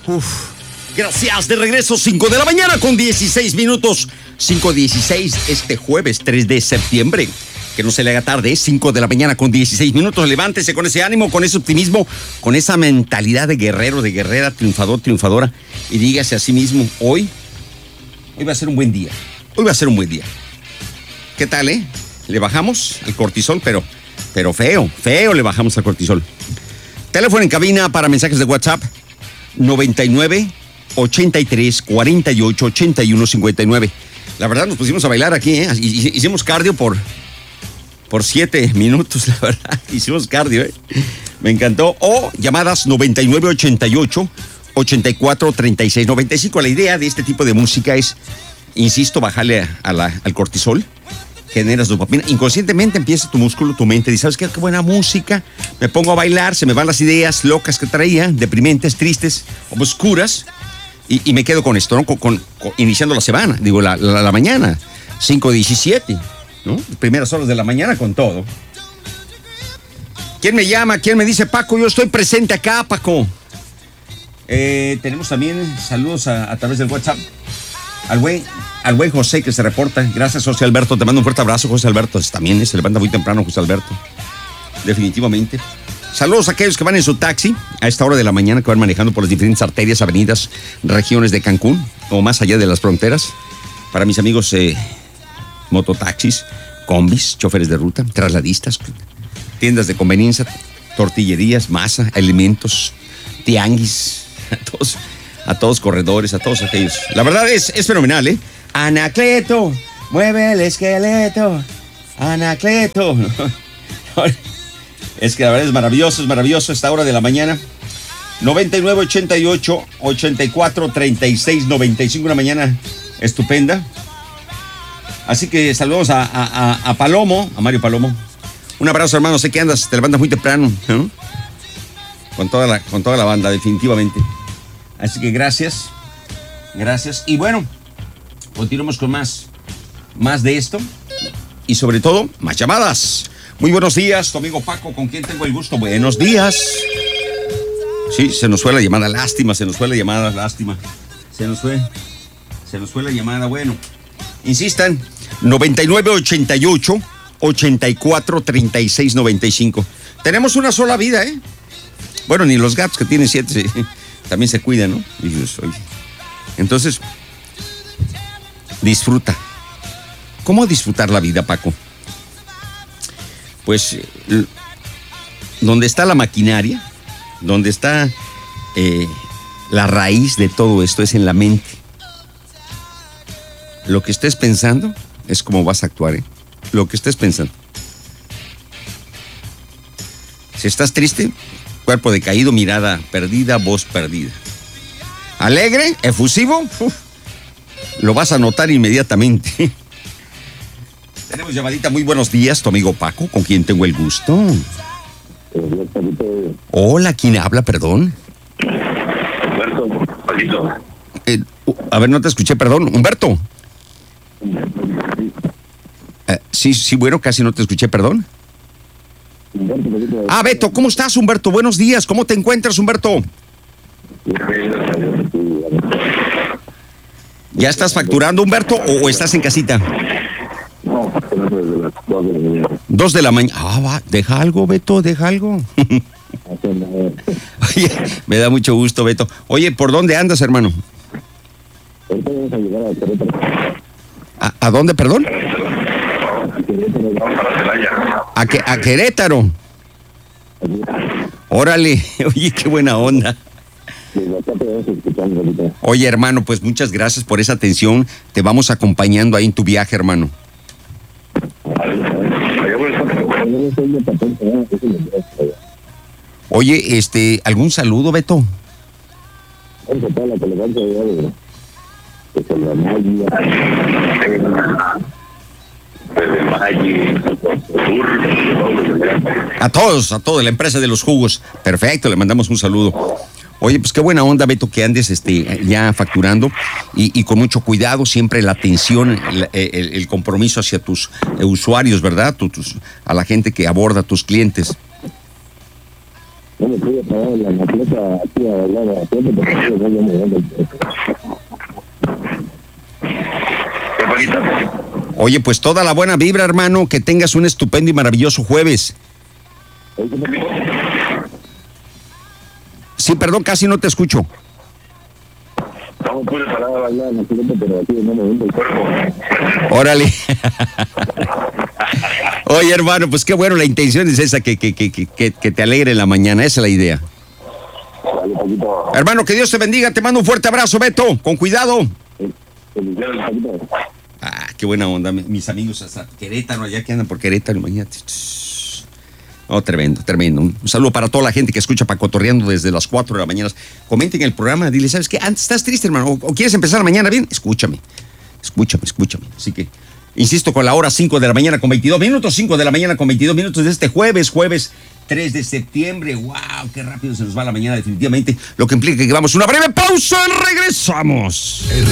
Uf, gracias, de regreso, 5 de la mañana con 16 minutos. 5:16 este jueves 3 de septiembre. Que no se le haga tarde, 5 de la mañana con 16 minutos. Levántese con ese ánimo, con ese optimismo, con esa mentalidad de guerrero, de guerrera, triunfador, triunfadora. Y dígase a sí mismo, hoy va a ser un buen día. Hoy va a ser un buen día. ¿Qué tal, Le bajamos el cortisol, pero feo le bajamos al cortisol. Teléfono en cabina para mensajes de WhatsApp, 99 83 48 81 59. La verdad nos pusimos a bailar aquí, hicimos cardio por 7 minutos, la verdad. Hicimos cardio, Me encantó. O llamadas 99 88 84 36 95. La idea de este tipo de música es, insisto, bajarle al cortisol. Generas dopamina. Inconscientemente empieza tu músculo, tu mente. Dices, ¿sabes qué? Qué buena música. Me pongo a bailar, se me van las ideas locas que traía, deprimentes, tristes, oscuras. Y me quedo con esto, ¿no? Iniciando la semana, digo, la mañana. 5:17, ¿no? Primeras horas de la mañana con todo. ¿Quién me llama? ¿Quién me dice, Paco? Yo estoy presente acá, Paco. Tenemos también saludos a través del WhatsApp. Al buen José que se reporta. Gracias, José Alberto. Te mando un fuerte abrazo, José Alberto. También se levanta muy temprano, José Alberto. Definitivamente. Saludos a aquellos que van en su taxi a esta hora de la mañana, que van manejando por las diferentes arterias, avenidas, regiones de Cancún o más allá de las fronteras. Para mis amigos mototaxis, combis, choferes de ruta, trasladistas, tiendas de conveniencia, tortillerías, masa, alimentos, tianguis, a todos corredores, a todos aquellos. La verdad es fenomenal, Anacleto, mueve el esqueleto. Anacleto. Es que la verdad es maravilloso esta hora de la mañana. 99 88 84 36 95, una mañana estupenda. Así que saludos a Palomo, a Mario Palomo. Un abrazo, hermano, sé que andas, te levantas muy temprano, ¿no? Con toda la banda, definitivamente. Así que gracias. Y bueno, continuamos con más de esto. Y sobre todo, más llamadas. Muy buenos días, tu amigo Paco, ¿con quién tengo el gusto? Buenos días. Sí, se nos fue la llamada, lástima. Se nos fue la llamada, bueno. Insistan, 99 88 84 36 95. Tenemos una sola vida, Bueno, ni los gatos que tienen 7 también se cuidan, ¿no? Entonces, disfruta. ¿Cómo disfrutar la vida, Paco? Pues, donde está la maquinaria, donde está la raíz de todo esto es en la mente. Lo que estés pensando es cómo vas a actuar, Lo que estés pensando. Si estás triste, cuerpo decaído, mirada perdida, voz perdida. Alegre, efusivo, lo vas a notar inmediatamente. Tenemos llamadita. Muy buenos días, tu amigo Paco, con quien tengo el gusto. Hola, ¿quién habla, perdón? Humberto, Paquito. A ver, no te escuché, perdón. Humberto. Sí, bueno, casi no te escuché, perdón. Beto, ¿cómo estás, Humberto? Buenos días, ¿cómo te encuentras, Humberto? ¿Ya estás facturando, Humberto, o estás en casita? No, desde las 2 de la mañana. 2 de la mañana. Va, deja algo, Beto, deja algo. Oye, me da mucho gusto, Beto. Oye, ¿por dónde andas, hermano? Ahorita vamos a llegar a Querétaro. ¿A dónde, perdón? ¿A Querétaro? Órale, oye, qué buena onda. Oye, hermano, pues muchas gracias por esa atención. Te vamos acompañando ahí en tu viaje, hermano. Oye, ¿algún saludo, Beto? A todos, la empresa de los jugos. Perfecto, le mandamos un saludo. Oye, pues qué buena onda, Beto, que andes ya facturando y con mucho cuidado, siempre la atención, el compromiso hacia tus usuarios, ¿verdad? A la gente que aborda, tus clientes. No me pude parar la plaza aquí a hablar a la puerta porque no voy a mover el Oye, pues toda la buena vibra, hermano, que tengas un estupendo y maravilloso jueves. Sí, perdón, casi no te escucho. No me pude parar a bailar en la pelota, pero aquí no me vendo el cuerpo. Órale. Oye, hermano, pues qué bueno, la intención es esa, que te alegre la mañana, esa es la idea. Dale, poquito. Hermano, que Dios te bendiga, te mando un fuerte abrazo, Beto, con cuidado. Felicidades, poquito. Ah, qué buena onda, mis amigos hasta Querétaro, allá que andan por Querétaro, imagínate. Oh, tremendo, tremendo. Un saludo para toda la gente que escucha Pacotorreando desde las 4 de la mañana. Comenten el programa, dile, ¿sabes qué? Antes estás triste, hermano, o quieres empezar la mañana bien, escúchame. Así que, insisto, con la hora 5 de la mañana con 22 minutos, 5 de la mañana con 22 minutos de este jueves 3 de septiembre. ¡Wow! ¡Qué rápido se nos va la mañana, definitivamente! Lo que implica que vamos a una breve pausa. ¡Regresamos!